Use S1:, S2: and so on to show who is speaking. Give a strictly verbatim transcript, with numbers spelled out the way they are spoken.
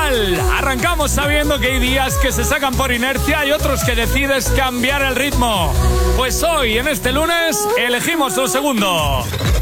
S1: igual. Arrancamos sabiendo que hay días que se sacan por inercia y otros que decides cambiar el ritmo. Pues hoy, en este lunes, elegimos lo segundo.